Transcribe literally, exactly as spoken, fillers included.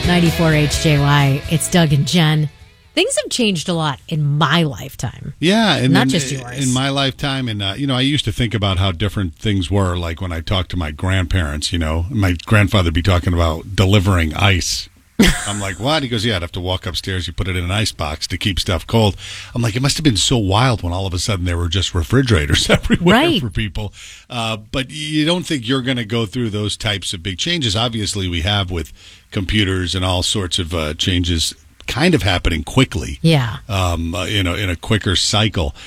ninety-four H J Y. It's Doug and Jen. Things have changed a lot in my lifetime. Yeah, and not then, just yours. In my lifetime, and uh, you know, I used to think about how different things were. Like when I talked to my grandparents, you know, my grandfather would be talking about delivering ice. I'm like, what? He goes, yeah, I'd have to walk upstairs. You put it in an ice box to keep stuff cold. I'm like, it must have been so wild when all of a sudden there were just refrigerators everywhere right. for people. Uh, but you don't think you're going to go through those types of big changes. Obviously, we have with computers and all sorts of uh, changes kind of happening quickly. Yeah. Um, uh, you know, in a quicker cycle.